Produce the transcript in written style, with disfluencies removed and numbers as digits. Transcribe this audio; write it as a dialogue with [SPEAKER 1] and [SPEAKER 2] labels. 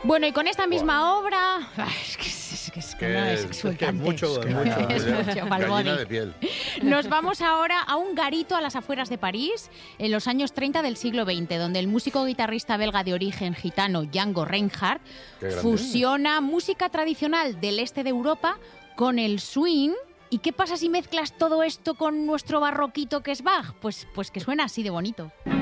[SPEAKER 1] Bueno, y con esta misma obra... Es que no es exultante.
[SPEAKER 2] Mucho, gallina de piel.
[SPEAKER 1] Nos vamos ahora a un garito a las afueras de París, en los años 30 del siglo XX, donde el músico guitarrista belga de origen gitano Django Reinhardt fusiona música tradicional del este de Europa con el swing. ¿Y qué pasa si mezclas todo esto con nuestro barroquito que es Bach? Pues que suena así de bonito.